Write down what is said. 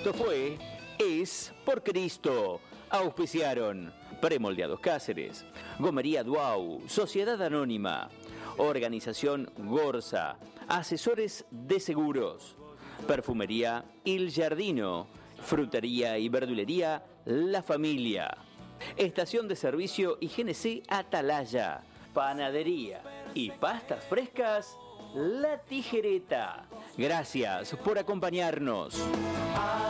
Esto fue Es por Cristo. Auspiciaron Premoldeados Cáceres, Gomería Duau, Sociedad Anónima, Organización Gorza, Asesores de Seguros, Perfumería Il Giardino, Frutería y Verdulería La Familia, Estación de Servicio y GNC Atalaya, Panadería y Pastas Frescas La Tijereta. Gracias por acompañarnos.